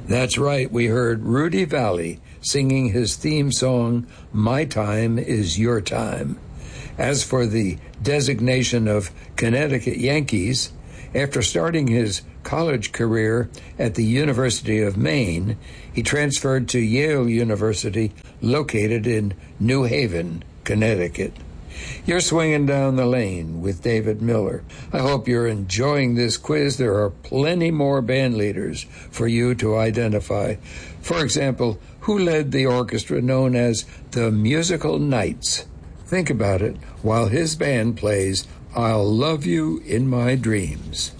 That's right, we heard Rudy Valley singing his theme song, My Time Is Your Time. As for the designation of Connecticut Yankees, after starting his college career at the University of Maine, he transferred to Yale University, located in New Haven, Connecticut. You're swinging down the lane with David Miller. I hope you're enjoying this quiz. There are plenty more band leaders for you to identify. For example, who led the orchestra known as the Musical Knights? Think about it while his band plays I'll Love You in My Dreams.